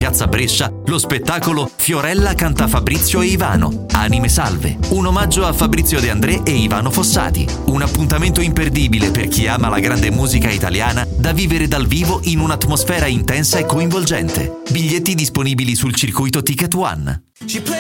Piazza Brescia lo spettacolo Fiorella canta Fabrizio e Ivano, Anime Salve, un omaggio a Fabrizio De André e Ivano Fossati. Un appuntamento imperdibile per chi ama la grande musica italiana da vivere dal vivo in un'atmosfera intensa e coinvolgente. Biglietti disponibili sul circuito Ticket One.